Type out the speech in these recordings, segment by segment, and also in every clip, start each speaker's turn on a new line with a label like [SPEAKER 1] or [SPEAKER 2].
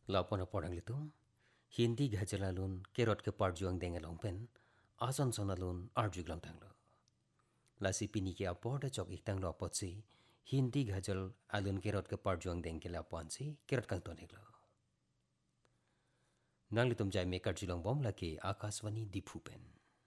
[SPEAKER 1] Lapona podang litum, Hindi ghajalalun kerot ke parjuang dengalong pen, ason sonalun arjug lang tanglo. Lasi pini ke aporda chok iktang lo apotsi, Hindi ghajal alun kerot ke parjuang dengkela aponsi, kerot kang toneglo. Nang litum jai mekar julong bom laki Akashvani Diphupen.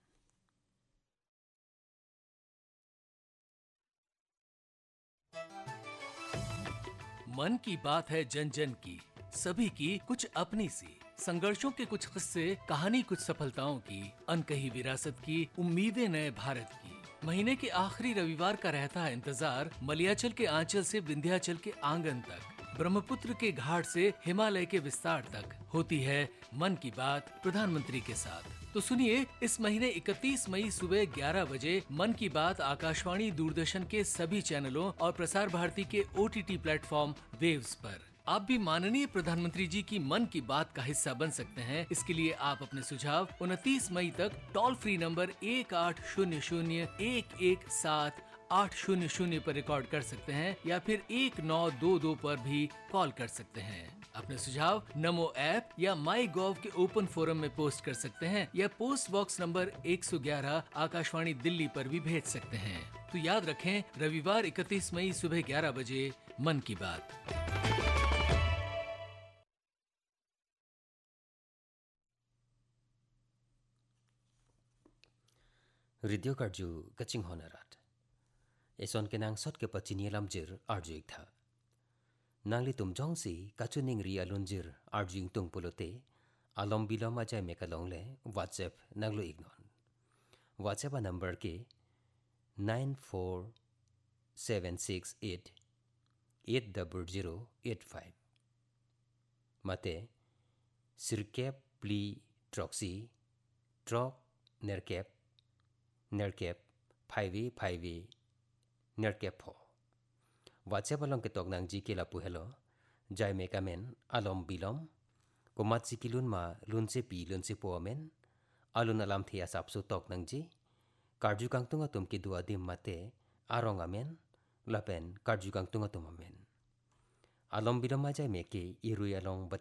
[SPEAKER 2] मन की बात है जन जन की, सभी की कुछ अपनी सी, संघर्षों के कुछ किस्से, कहानी कुछ सफलताओं की, अनकही विरासत की, उम्मीदें नए भारत की। महीने के आखिरी रविवार का रहता है इंतजार, मलयाचल के आंचल से विंध्याचल के आंगन तक, ब्रह्मपुत्र के घाट से हिमालय के विस्तार तक होती है मन की बात प्रधानमंत्री के साथ। तो सुनिए, इस महीने 31 मई सुबह 11 बजे मन की बात आकाशवाणी दूरदर्शन के सभी चैनलों और प्रसार भारती के OTT प्लेटफॉर्म वेव्स पर। आप भी माननीय प्रधानमंत्री जी की मन की बात का हिस्सा बन सकते हैं। इसके लिए आप अपने सुझाव 29 मई तक टोल फ्री नंबर 1800-117-800 पर रिकॉर्ड कर सकते हैं या फिर 1922 पर भी कॉल कर सकते हैं। अपने सुझाव नमो ऐप या माई गॉव के ओपन फोरम में पोस्ट कर सकते हैं या post box number 111 Akashvani Delhi पर भी भेज सकते हैं। तो याद रखें, रविवार 31 मई सुबह 11 बजे मन की बात।
[SPEAKER 1] Radio karju kaching honarat. Eson ke nang sot ke pachini lamjir arju ik tha. Nang litum jong si kachuning ri alunjir arju ing tung pulote, alom bilom ajay mekalong le WhatsApp nanglo ignon. WhatsApp a number ke 94768 Mate sirkep pli troxy trok nerkep phaivi nerkep ho. WhatsApp along ke tok nang ji ke lapu hello jai mekamen alom bilom komat sikilun ma lunse pi lunse po amen alun alam thia sapsu tok nang ji karju kang tunga tum ki dua dim mate arong amen lapen karju kang tunga tum amen alom bilom ma jai meke irui along